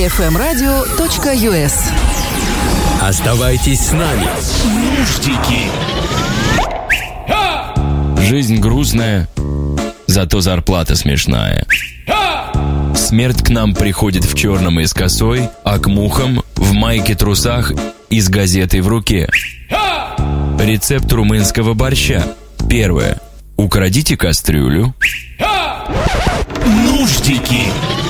www.kfmradio.us. Оставайтесь с нами. Нуждики. Жизнь грустная, зато зарплата смешная. Смерть к нам приходит в черном и с косой, а к мухам в майке-трусах и с газетой в руке. Рецепт румынского борща. Первое. Украдите кастрюлю. Нуждики.